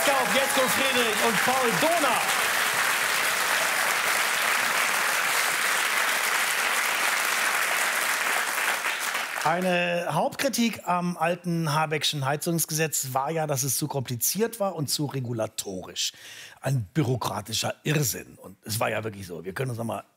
Gast auf Jesko Friedrich und Paul Dohner. Eine Hauptkritik am alten Habeckschen Heizungsgesetz war ja, dass es zu kompliziert war und zu regulatorisch. Ein bürokratischer Irrsinn. Und es war ja wirklich so. Wir können uns noch mal